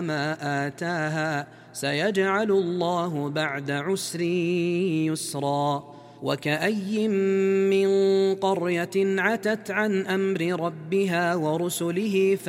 ما آتاها سيجعل الله بعد عسر يسرا. وكأي من قرية عتت عن أمر ربها ورسله